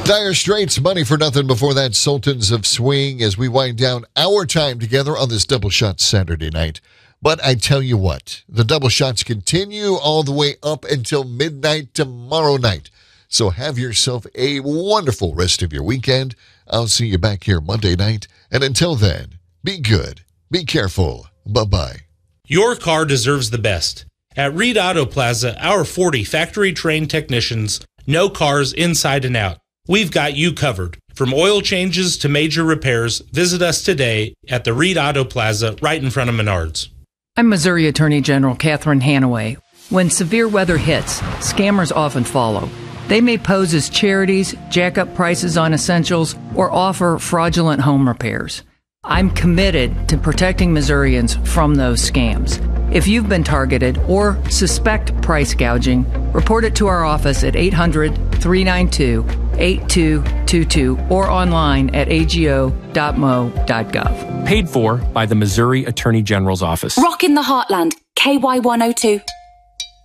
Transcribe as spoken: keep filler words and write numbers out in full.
Dire Straits, Money for Nothing. Before that, Sultans of Swing, as we wind down our time together on this Double Shot Saturday night. But I tell you what, the double shots continue all the way up until midnight tomorrow night. So have yourself a wonderful rest of your weekend. I'll see you back here Monday night. And until then, be good, be careful. Bye-bye. Your car deserves the best. At Reed Auto Plaza, our forty factory-trained technicians know cars inside and out. We've got you covered. From oil changes to major repairs, visit us today at the Reed Auto Plaza right in front of Menards. I'm Missouri Attorney General Catherine Hanaway. When severe weather hits, scammers often follow. They may pose as charities, jack up prices on essentials, or offer fraudulent home repairs. I'm committed to protecting Missourians from those scams. If you've been targeted or suspect price gouging, report it to our office at eight hundred, three nine two, eight two two two or online at a g o dot m o dot gov. Paid for by the Missouri Attorney General's Office. Rock in the Heartland, K Y one oh two.